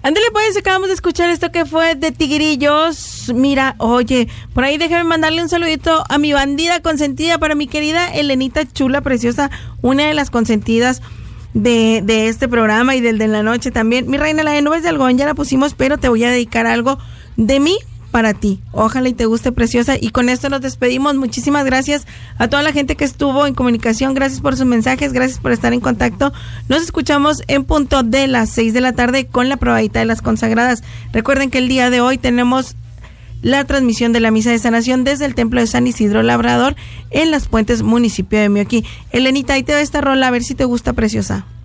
Ándale, pues, acabamos de escuchar esto que fue de Tigrillos. Mira, oye, por ahí déjame mandarle un saludito a mi bandida consentida, para mi querida Elenita chula, preciosa, una de las consentidas de este programa y del de la noche también. Mi reina, la de Nubes de Algodón ya la pusimos, pero te voy a dedicar algo de mí para ti. Ojalá y te guste, preciosa. Y con esto nos despedimos. Muchísimas gracias a toda la gente que estuvo en comunicación. Gracias por sus mensajes, gracias por estar en contacto. Nos escuchamos en punto de las 6 de la tarde con la probadita de las consagradas. Recuerden que el día de hoy tenemos la transmisión de la misa de sanación desde el templo de San Isidro Labrador en Las Puentes, municipio de Mioquí. Elenita, ahí te doy esta rola, a ver si te gusta, preciosa.